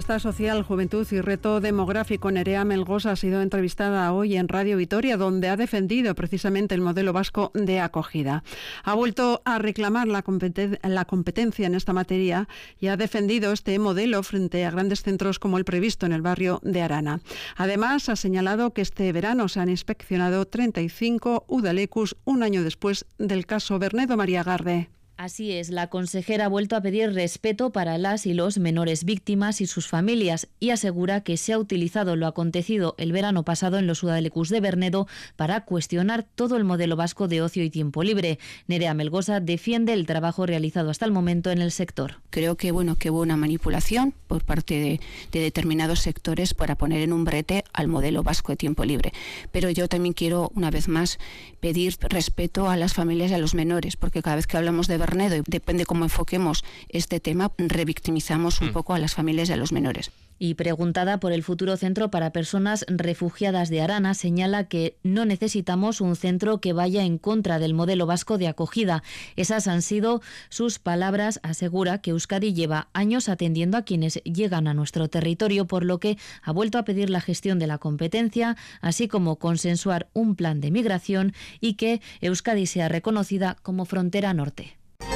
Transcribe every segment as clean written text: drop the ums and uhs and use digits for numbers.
activista social, Juventud y Reto Demográfico, Nerea Melgosa, ha sido entrevistada hoy en Radio Vitoria, donde ha defendido precisamente el modelo vasco de acogida. Ha vuelto a reclamar la competencia en esta materia y ha defendido este modelo frente a grandes centros como el previsto en el barrio de Arana. Además, ha señalado que este verano se han inspeccionado 35 udalecus, un año después del caso Bernedo María Garde. Así es, la consejera ha vuelto a pedir respeto para las y los menores víctimas y sus familias y asegura que se ha utilizado lo acontecido el verano pasado en los udalecus de Bernedo para cuestionar todo el modelo vasco de ocio y tiempo libre. Nerea Melgosa defiende el trabajo realizado hasta el momento en el sector. Creo que hubo una manipulación por parte de determinados sectores para poner en un brete al modelo vasco de tiempo libre. Pero yo también quiero, una vez más, pedir respeto a las familias y a los menores, porque cada vez que hablamos de Bernedo, y depende cómo enfoquemos este tema, revictimizamos un poco a las familias y a los menores. Y preguntada por el futuro centro para personas refugiadas de Arana, señala que no necesitamos un centro que vaya en contra del modelo vasco de acogida. Esas han sido sus palabras. Asegura que Euskadi lleva años atendiendo a quienes llegan a nuestro territorio, por lo que ha vuelto a pedir la gestión de la competencia, así como consensuar un plan de migración y que Euskadi sea reconocida como frontera norte.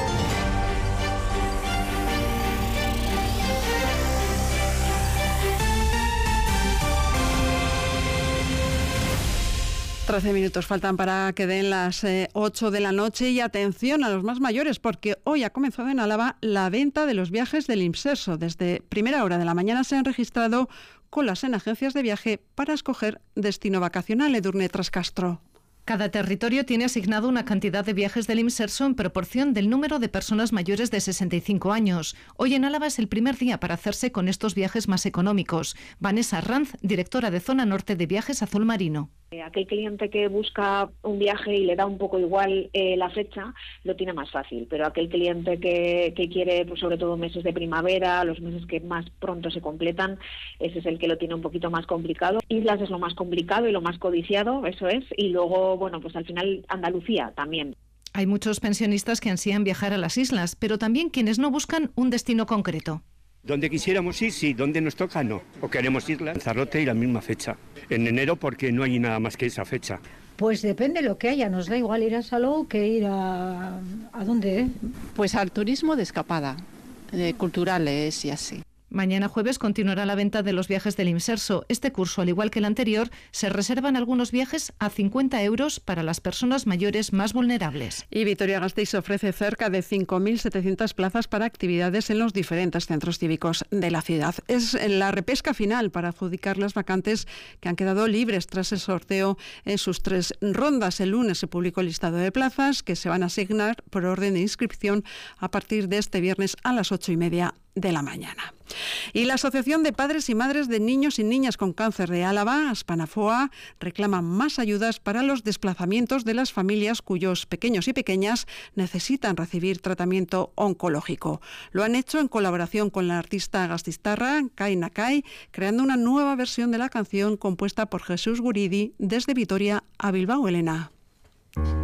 Trece minutos faltan para que den las 8 de la noche y atención a los más mayores, porque hoy ha comenzado en Álava la venta de los viajes del Imserso. Desde primera hora de la mañana se han registrado colas en agencias de viaje para escoger destino vacacional. Edurne Trascastro. Cada territorio tiene asignado una cantidad de viajes del Imserso en proporción del número de personas mayores de 65 años. Hoy en Álava es el primer día para hacerse con estos viajes más económicos. Vanessa Ranz, directora de Zona Norte de Viajes Azul Marino. Aquel cliente que busca un viaje y le da un poco igual la fecha, lo tiene más fácil, pero aquel cliente que quiere, pues sobre todo meses de primavera, los meses que más pronto se completan, ese es el que lo tiene un poquito más complicado. Islas es lo más complicado y lo más codiciado, eso es, y luego, bueno, pues al final Andalucía también. Hay muchos pensionistas que ansían viajar a las islas, pero también quienes no buscan un destino concreto. Donde quisiéramos ir, sí, donde nos toca, no. O queremos ir a Lanzarote y la misma fecha. En enero, porque no hay nada más que esa fecha. Pues depende de lo que haya. Nos da igual ir a Salou que ir a ¿dónde? Pues al turismo de escapada, culturales y así. Mañana jueves continuará la venta de los viajes del Imserso. Este curso, al igual que el anterior, se reservan algunos viajes a 50 € para las personas mayores más vulnerables. Y Vitoria-Gasteiz ofrece cerca de 5.700 plazas para actividades en los diferentes centros cívicos de la ciudad. Es la repesca final para adjudicar las vacantes que han quedado libres tras el sorteo en sus 3 rondas. El lunes se publicó el listado de plazas que se van a asignar por orden de inscripción a partir de este viernes a las 8:30 de la mañana. Y la Asociación de Padres y Madres de Niños y Niñas con Cáncer de Álava, Aspanafoa, reclama más ayudas para los desplazamientos de las familias cuyos pequeños y pequeñas necesitan recibir tratamiento oncológico. Lo han hecho en colaboración con la artista gasteiztarra Kai Nakai, creando una nueva versión de la canción compuesta por Jesús Guridi desde Vitoria a Bilbao. Elena.